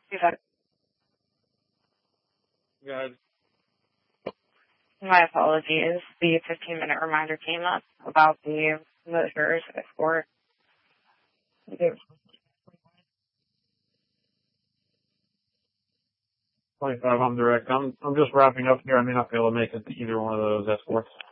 Guys, My apologies. The 15-minute reminder came up about the Motors Escort. 25 home direct. I'm just wrapping up here. I may not be able to make it to either one of those escorts.